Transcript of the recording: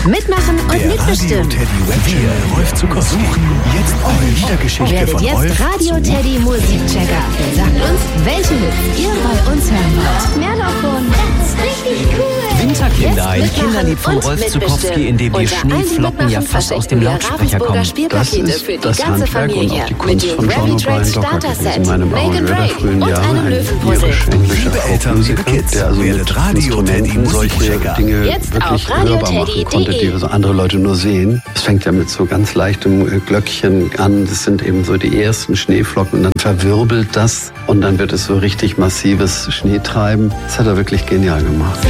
Mitmachen und Der mitbestimmen. Radio Teddy Webchecker Rolf Zuckowski suchen jetzt eine Liedergeschichte Werdet von jetzt Rolf Radio Teddy Musikchecker. Sagt uns, welche Hits ihr bei uns hören wollt. Mehr davon. Das ist richtig cool. Winterkinder, ein Jetzt Kinderlied von mitmachen Rolf und Zuckowski, in dem die mitbestimmen. Schneeflocken ja fast aus dem Lautsprecher kommen. Das ist das Handwerk und auch die Kunst von John O'Brien Docker gewesen, in meinem Arrangeur der frühen Jahre, ein irisch-englischer Folkmusiker, der also mit Instrumenten solche Dinge Jetzt wirklich auf hörbar machen konnte, die so andere Leute nur sehen. Es fängt ja mit so ganz leichtem Glöckchen an, das sind eben so die ersten Schneeflocken und dann verwirbelt das und dann wird es so richtig massives Schneetreiben. Das hat er wirklich genial gemacht.